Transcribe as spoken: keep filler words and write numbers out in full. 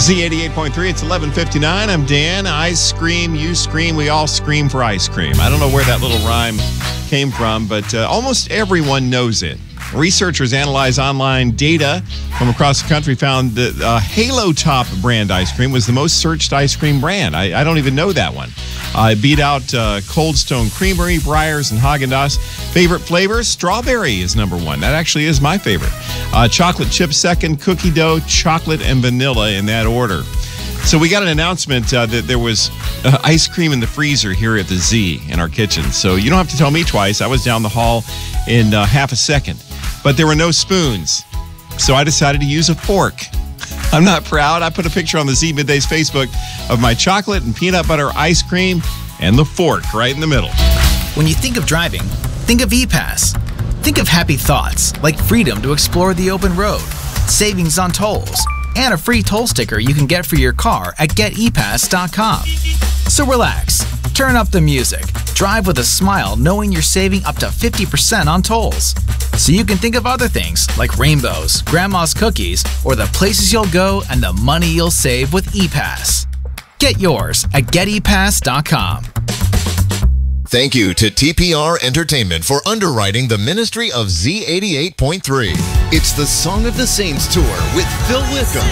Z eighty-eight point three, it's eleven fifty-nine. I'm Dan. I scream, you scream, we all scream for ice cream. I don't know where that little rhyme came from, but uh, almost everyone knows it. Researchers analyzed online data from across the country, found that uh, Halo Top brand ice cream was the most searched ice cream brand. I, I don't even know that one. Uh, it beat out uh, Cold Stone Creamery, Breyers, and Haagen-Dazs. Favorite flavors? Strawberry is number one. That actually is my favorite. Uh, chocolate chip second, cookie dough, chocolate, and vanilla in that order. So we got an announcement uh, that there was uh, ice cream in the freezer here at the Z in our kitchen. So you don't have to tell me twice. I was down the hall in uh, half a second. But there were no spoons. So I decided to use a fork. I'm not proud. I put a picture on the Z Middays Facebook of my chocolate and peanut butter ice cream and the fork right in the middle. When you think of driving, think of E-Pass. Think of happy thoughts like freedom to explore the open road, savings on tolls, and a free toll sticker you can get for your car at get e pass dot com. So relax, turn up the music, drive with a smile knowing you're saving up to fifty percent on tolls. So you can think of other things like rainbows, grandma's cookies, or the places you'll go and the money you'll save with E-Pass. Get yours at get e pass dot com. Thank you to T P R Entertainment for underwriting the ministry of Z eighty-eight point three. It's the Song of the Saints Tour with Phil Wickham.